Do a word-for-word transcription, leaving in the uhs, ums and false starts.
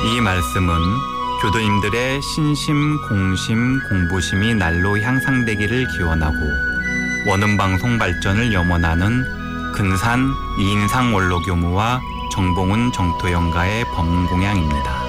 이 말씀은 교도님들의 신심, 공심, 공부심이 날로 향상되기를 기원하고 원음방송 발전을 염원하는 근산 이인상 원로교무와 정봉훈 정토영가의 법문공양입니다.